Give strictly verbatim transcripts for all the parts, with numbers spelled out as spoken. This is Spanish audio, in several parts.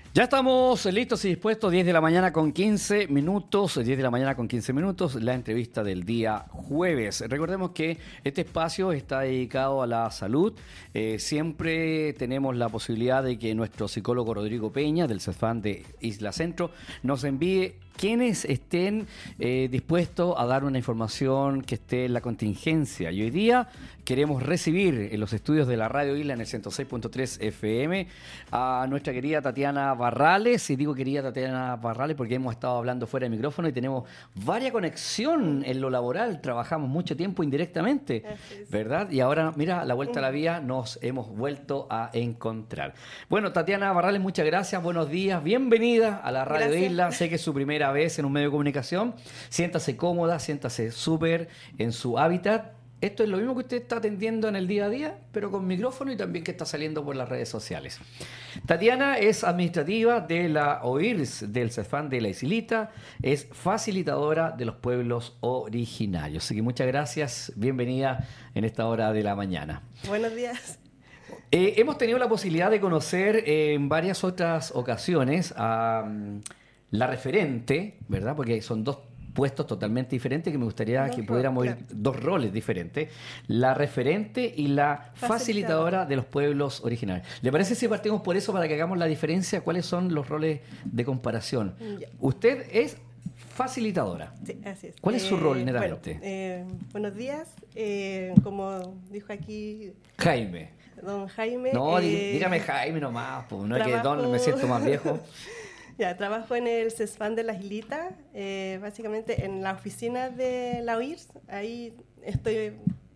Ya estamos listos y dispuestos, diez de la mañana con quince minutos, diez de la mañana con quince minutos, la entrevista del día jueves. Recordemos que este espacio está dedicado a la salud. Eh, siempre tenemos la posibilidad de que nuestro psicólogo Rodrigo Peña, del CESFAM de Isla Centro, nos envíe quienes estén eh, dispuestos a dar una información que esté en la contingencia. Y hoy día queremos recibir en los estudios de la Radio Isla en el ciento seis punto tres F M a nuestra querida Tatiana Barrales. Y digo querida Tatiana Barrales porque hemos estado hablando fuera de micrófono y tenemos varia conexión en lo laboral. Trabajamos mucho tiempo indirectamente, ¿verdad? Y ahora, mira, a la vuelta a la vía nos hemos vuelto a encontrar. Bueno, Tatiana Barrales, muchas gracias. Buenos días. Bienvenida a la Radio Gracias. Isla. Sé que es su primera vez en un medio de comunicación. Siéntase cómoda, siéntase súper en su hábitat. Esto es lo mismo que usted está atendiendo en el día a día, pero con micrófono y también que está saliendo por las redes sociales. Tatiana es administrativa de la O I R S del CESFAM de La Islita, es facilitadora de los pueblos originarios. Así que muchas gracias, bienvenida en esta hora de la mañana. Buenos días. Eh, hemos tenido la posibilidad de conocer eh, en varias otras ocasiones a um, la referente, ¿verdad? Porque son dos puestos totalmente diferentes que me gustaría Dos que roles, pudiéramos ir, claro. dos roles diferentes, la referente y la facilitadora, Facilitadora de los pueblos originarios. ¿Le parece si partimos por eso para que hagamos la diferencia? ¿Cuáles son los roles de comparación? Ya. Usted es facilitadora. Sí, así es. ¿Cuál es su rol netamente? Bueno, eh, buenos días. Eh, como dijo aquí Jaime. don Jaime. No, dí- eh, dígame Jaime nomás, pues, no es que trabajo- don me siento más viejo. Ya, trabajo en el CESFAM de La Islita, eh, básicamente en la oficina de la O I R S. Ahí estoy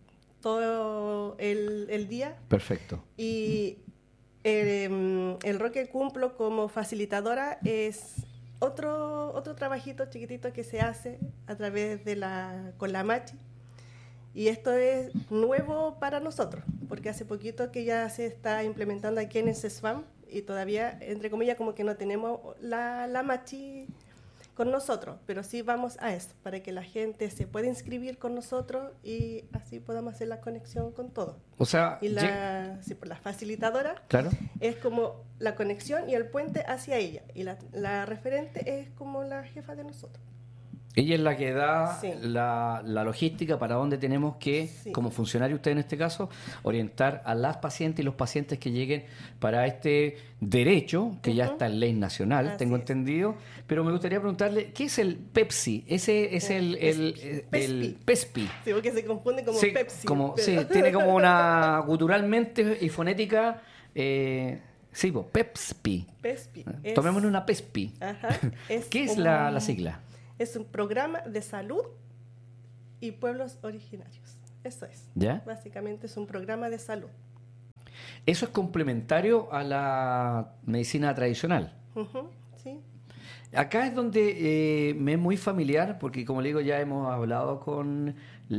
todo el, el día. Perfecto. Y eh, el rol que cumplo como facilitadora es otro, otro trabajito chiquitito que se hace a través de la, con la Machi. Y esto es nuevo para nosotros, porque hace poquito que ya se está implementando aquí en el CESFAM y todavía, entre comillas, como que no tenemos la, la Machi con nosotros, pero sí vamos a eso, para que la gente se pueda inscribir con nosotros y así podamos hacer la conexión con todo. O sea, Y lle- la, sí, pues la facilitadora claro. es como la conexión y el puente hacia ella. Y la, la referente es como la jefa de nosotros. Ella es la que da Sí. la, la logística para dónde tenemos que, Sí. como funcionario usted en este caso, orientar a las pacientes y los pacientes que lleguen para este derecho, que ya Ujú. está en ley nacional, Así tengo es. entendido. Pero me gustaría preguntarle, ¿qué es el Pepsi? Ese es el, el, el, el PESPI. Sí, porque se confunde como Sí, Pepsi. como- pero- sí, tiene como una guturalmente y fonética, eh, sí, pues, PESPI. Pespi. es- Tomémonos una PESPI. Ajá, es ¿Qué es un- la, la sigla? Es un programa de salud y pueblos originarios. Eso es. ¿Ya? Básicamente es un programa de salud. Eso es complementario a la medicina tradicional. Ujú, sí. Acá es donde eh, me es muy familiar, porque como le digo, ya hemos hablado con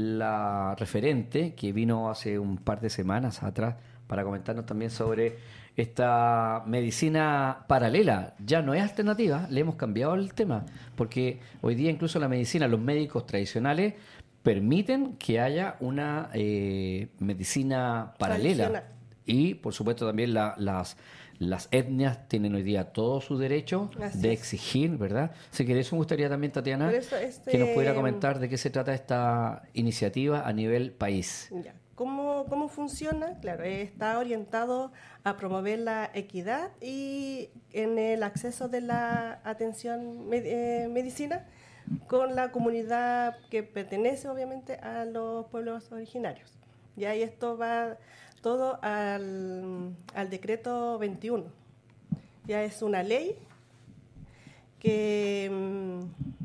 la referente, que vino hace un par de semanas atrás para comentarnos también sobre esta medicina paralela. Ya no es alternativa, le hemos cambiado el tema, porque hoy día incluso la medicina, los médicos tradicionales permiten que haya una eh, medicina paralela. Tradicional. Y, por supuesto, también la- las, las etnias tienen hoy día todo su derecho Así de es. exigir, ¿verdad? Así que de eso me gustaría también, Tatiana, Por eso, este, que nos pudiera comentar de qué se trata esta iniciativa a nivel país. Ya. ¿Cómo, ¿Cómo funciona? Claro, eh, está orientado a promover la equidad y en el acceso de la atención med- eh, medicina con la comunidad que pertenece obviamente a los pueblos originarios. Ya, y esto va todo al, al decreto veintiuno. Ya es una ley que... mm,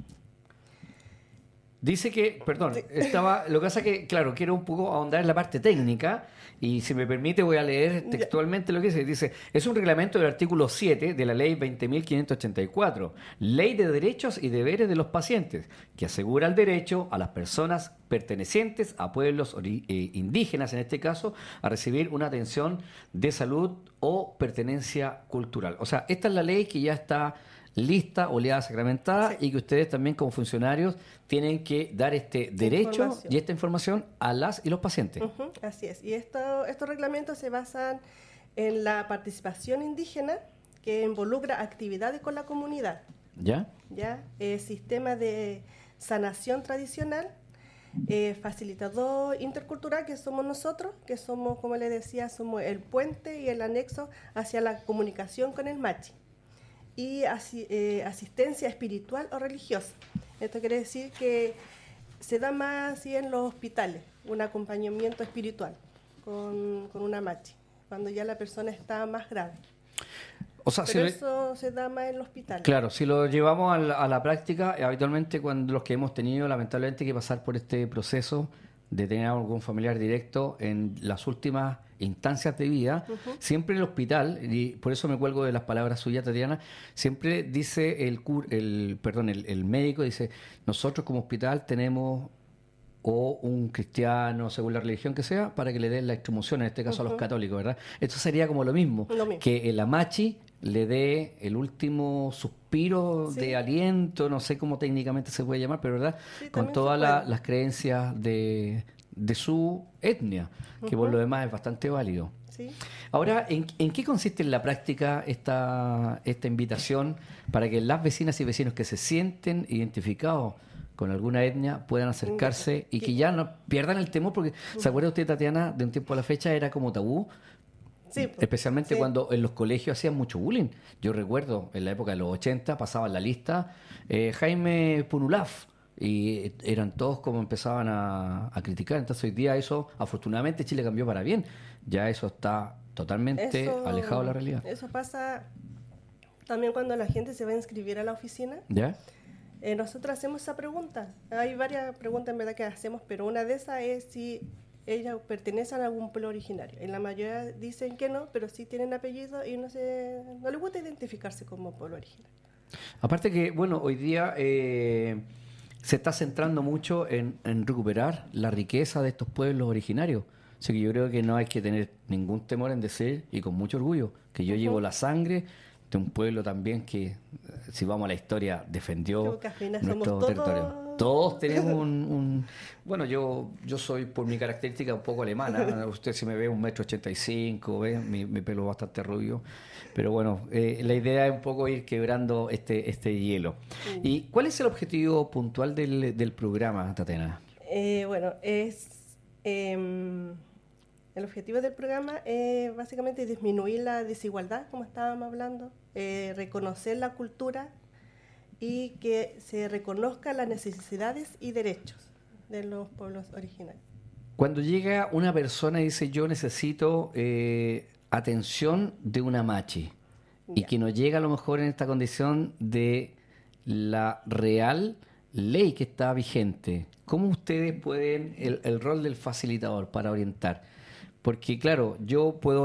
Dice que, perdón, estaba, lo que pasa que, claro, quiero un poco ahondar en la parte técnica y si me permite voy a leer textualmente lo que dice. Dice, es un reglamento del artículo siete de la ley veinte mil quinientos ochenta y cuatro, Ley de Derechos y Deberes de los Pacientes, que asegura el derecho a las personas pertenecientes a pueblos ori- eh, indígenas, en este caso, a recibir una atención de salud o pertenencia cultural. O sea, esta es la ley que ya está lista, oleada, sacramentada, Sí. y que ustedes también como funcionarios tienen que dar este derecho Información. y esta información a las y los pacientes. Ujú, así es. Y esto, estos reglamentos se basan en la participación indígena, que que involucra actividades con la comunidad. ¿Ya? ¿Ya? Eh, sistema de sanación tradicional, eh, facilitador intercultural, que somos nosotros, que somos, como les decía, somos el puente y el anexo hacia la comunicación con el machi. Y asi, eh, asistencia espiritual o religiosa. Esto quiere decir que se da más así en los hospitales, un acompañamiento espiritual con, con una machi, cuando ya la persona está más grave. O sea, Pero si eso le... se da más en el hospital. Claro, si lo llevamos a la, a la práctica, eh, habitualmente cuando los que hemos tenido lamentablemente que pasar por este proceso de tener algún familiar directo en las últimas instancias de vida, uh-huh. siempre el hospital, y por eso me cuelgo de las palabras suyas, Tatiana, siempre dice el cur, el perdón, el, el médico dice, nosotros como hospital tenemos o un cristiano, según la religión que sea, para que le den la extremaunción, en este caso uh-huh. a los católicos, ¿verdad? Esto sería como lo mismo, lo mismo. que el amachi le dé el último suspiro sí. de aliento, no sé cómo técnicamente se puede llamar, pero ¿verdad? Sí, con todas la, las creencias de, de su etnia, que uh-huh. por lo demás es bastante válido. Sí. Ahora, ¿en, ¿en qué consiste en la práctica esta, esta invitación para que las vecinas y vecinos que se sienten identificados con alguna etnia puedan acercarse y que ya no pierdan el temor? Porque, ¿se acuerda usted, Tatiana, de un tiempo a la fecha era como tabú? Sí, pues, especialmente sí. cuando en los colegios hacían mucho bullying. Yo recuerdo, en la época de los ochenta, pasaban la lista eh, Jaime Punulaf, y eran todos como empezaban a, a criticar. Entonces hoy día eso, afortunadamente, Chile cambió para bien. Ya eso está totalmente eso, alejado de la realidad. Eso pasa también cuando la gente se va a inscribir a la oficina. ¿Ya? Eh, nosotros hacemos esa pregunta. Hay varias preguntas en verdad que hacemos, pero una de esas es si ellas pertenecen a algún pueblo originario. En la mayoría dicen que no, pero sí tienen apellido y no, se, no les gusta identificarse como pueblo originario. Aparte que, bueno, hoy día eh, se está centrando mucho en, en recuperar la riqueza de estos pueblos originarios. Así que yo creo que no hay que tener ningún temor en decir, y con mucho orgullo, que yo uh-huh. llevo la sangre de un pueblo también que, si vamos a la historia, defendió nuestro territorio. Todos... todos tenemos un, un... Bueno, yo yo soy, por mi característica, un poco alemana. Usted si me ve un metro ochenta y cinco, ¿ve? Mi, mi pelo bastante rubio. Pero bueno, eh, la idea es un poco ir quebrando este, este hielo. Sí. ¿Y cuál es el objetivo puntual del, del programa, Tatiana? Eh, bueno, es... Eh, El objetivo del programa es básicamente disminuir la desigualdad, como estábamos hablando, eh, reconocer la cultura y que se reconozcan las necesidades y derechos de los pueblos originarios. Cuando llega una persona y dice yo necesito eh, atención de una machi y que nos llega a lo mejor en esta condición de la real ley que está vigente, ¿cómo ustedes pueden, el, el rol del facilitador para orientar? Porque claro, yo puedo